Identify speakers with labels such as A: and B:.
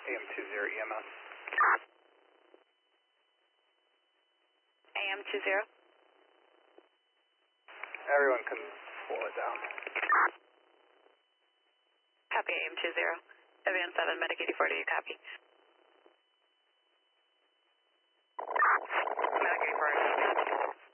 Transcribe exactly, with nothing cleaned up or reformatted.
A: A M two zero E M S.
B: A M two zero.
A: Everyone can slow it down.
B: Copy A M two zero. Advance seven, Medic eighty-four, do you copy?